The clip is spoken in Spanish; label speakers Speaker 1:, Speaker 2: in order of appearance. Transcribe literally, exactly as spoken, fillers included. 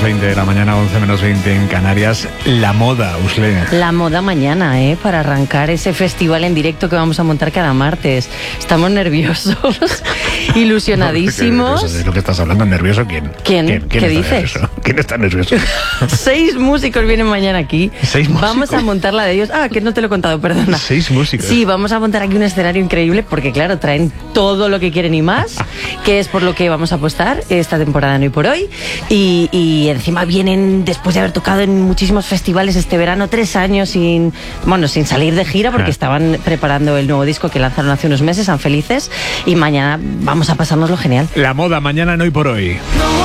Speaker 1: veinte de la mañana, once menos veinte en Canarias. La moda, Usle.
Speaker 2: La moda mañana, ¿eh? Para arrancar ese festival en directo que vamos a montar cada martes. Estamos nerviosos, ilusionadísimos.
Speaker 1: No, ¿de lo que estás hablando? ¿Nervioso quién?
Speaker 2: ¿Quién?
Speaker 1: ¿Quién, quién
Speaker 2: ¿Qué
Speaker 1: está
Speaker 2: dices?
Speaker 1: Nervioso? ¿Quién está nervioso?
Speaker 2: Seis músicos vienen mañana aquí.
Speaker 1: ¿Seis músicos?
Speaker 2: Vamos a montar la de ellos. Ah, que no te lo he contado, perdona.
Speaker 1: Seis músicos.
Speaker 2: Sí, vamos a montar aquí un escenario increíble porque, claro, traen todo lo que quieren y más, que es por lo que vamos a apostar esta temporada, no y por hoy. Y, y encima vienen, después de haber tocado en muchísimos festivales este verano, tres años sin, bueno, sin salir de gira porque
Speaker 1: Ah.
Speaker 2: estaban preparando el nuevo disco que lanzaron hace unos meses, San Felices, y mañana vamos a pasárnoslo genial.
Speaker 1: La moda mañana, no y por hoy.